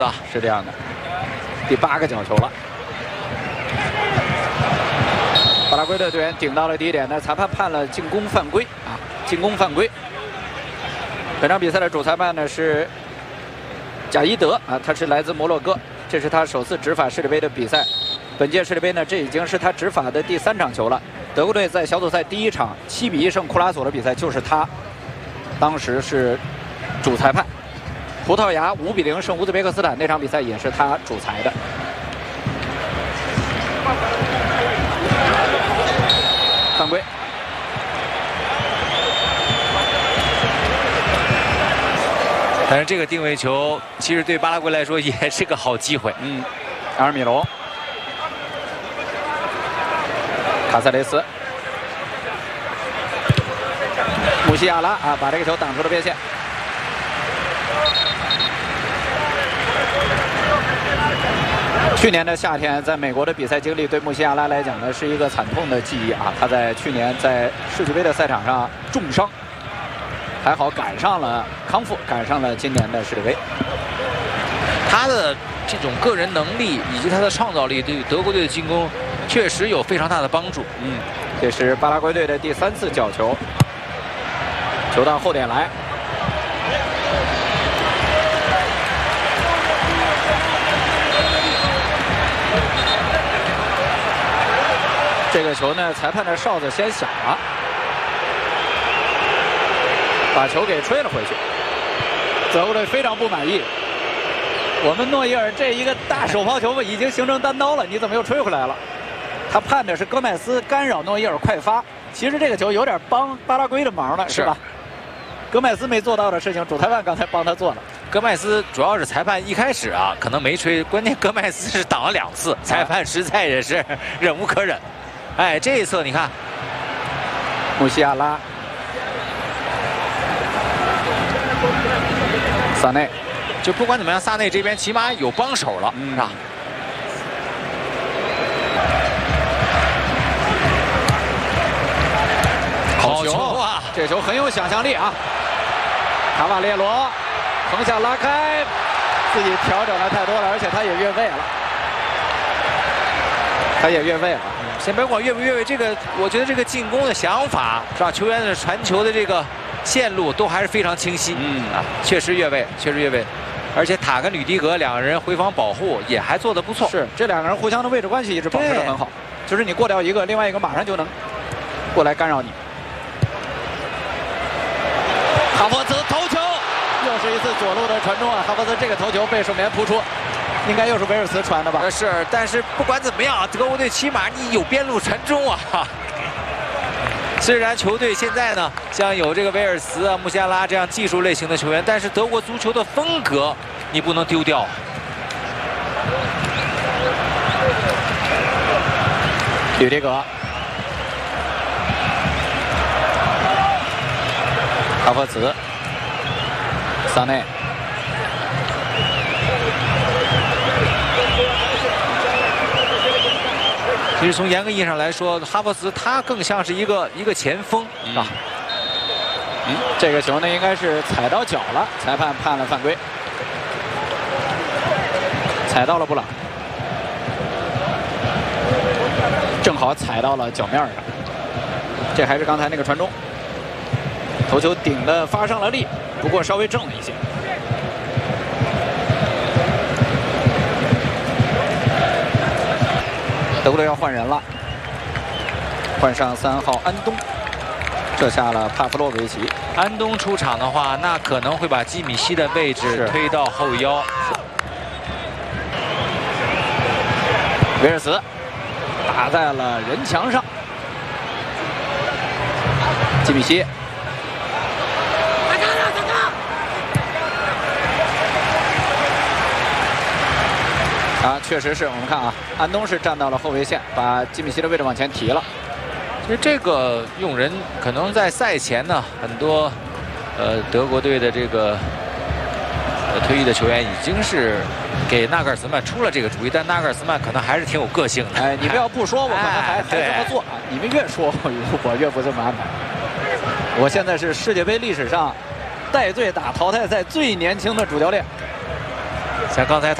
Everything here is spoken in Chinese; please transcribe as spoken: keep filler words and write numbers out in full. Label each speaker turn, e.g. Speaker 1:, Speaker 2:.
Speaker 1: 啊，是这样的，第八个角球了。巴拉圭的队员顶到了第一点，那裁判判了进攻犯规啊，进攻犯规。本场比赛的主裁判呢是贾伊德啊，他是来自摩洛哥，这是他首次执法世界杯的比赛。本届世界杯呢，这已经是他执法的第三场球了。德国队在小组赛第一场七比一胜库拉索的比赛，就是他当时是主裁判。 葡萄牙五比零胜乌兹别克斯坦那场比赛也是他主裁的。犯规。
Speaker 2: 但是这个定位球其实对巴拉圭来说也是个好机会。
Speaker 1: 嗯，阿尔米隆、卡塞雷斯、穆西亚拉啊，把这个球挡出了边线。 去年的夏天，在美国的比赛经历对穆西亚拉来讲呢，是一个惨痛的记忆啊。他在去年在世俱杯的赛场上重伤，还好赶上了康复，赶上了今年的世界杯。
Speaker 2: 他的这种个人能力以及他的创造力，对于德国队的进攻确实有非常大的帮助。
Speaker 1: 嗯，这是巴拉圭队的第三次角球，球到后点来。 这个球呢，裁判的哨子先响了，把球给吹了回去。德国队非常不满意，我们诺伊尔这一个大手抛球已经形成单刀了，你怎么又吹回来了？他判的是戈麦斯干扰诺伊尔快发，其实这个球有点帮巴拉圭的忙了，是吧？戈麦斯没做到的事情，主裁判刚才帮他做了。
Speaker 2: 戈麦斯主要是裁判一开始啊可能没吹，关键戈麦斯是挡了两次，裁判实在也是忍无可忍。 哎，这一侧你看，
Speaker 1: 穆西亚拉、萨内，
Speaker 2: 就不管怎么样，萨内这边起码有帮手了，嗯、是吧？好球啊！
Speaker 1: 这球很有想象力啊！卡瓦列罗横向拉开，自己调整的太多了，而且他也越位了，他也越位了。
Speaker 2: 先别管越不越位，这个我觉得这个进攻的想法是吧？球员的传球的这个线路都还是非常清晰。嗯啊，确实越位，确实越位，而且塔跟吕迪格两个人回防保护也还做得不错。
Speaker 1: 是，这两个人互相的位置关系一直保持得很好，就是你过掉一个，另外一个马上就能过来干扰你。哈弗茨头球，又是一次左路的传中啊！哈弗茨这个头球被守门员扑出。 应该又是维尔茨传的吧？
Speaker 2: 是，但是不管怎么样，德国队起码你有边路传中啊。虽然球队现在呢，像有这个维尔茨啊、穆西亚拉这样技术类型的球员，但是德国足球的风格你不能丢掉。
Speaker 1: 吕迪格、哈弗茨、萨内。
Speaker 2: 其实从严格意义上来说，哈弗茨他更像是一个一个前锋啊。
Speaker 1: 嗯，这个球呢应该是踩到脚了，裁判判了犯规，踩到了布朗，正好踩到了脚面上。这还是刚才那个传中，头球顶的发上了力，不过稍微正了一些。 德国队要换人了，换上三号安东，撤下了帕夫洛维奇。
Speaker 2: 安东出场的话，那可能会把基米希的位置推到后腰。
Speaker 1: 维尔茨打在了人墙上，基米希。 啊，确实是我们看啊，安东是站到了后卫线，把基米希的位置往前提了。
Speaker 2: 其实这个用人可能在赛前呢，很多呃德国队的这个呃退役的球员已经是给纳格尔斯曼出了这个主意，但纳格尔斯曼可能还是挺有个性的。
Speaker 1: 哎，你不要不说，我可能还、哎、还这么做。你们越说，我越不这么安排。我现在是世界杯历史上带队打淘汰赛最年轻的主教练。
Speaker 2: 像刚才。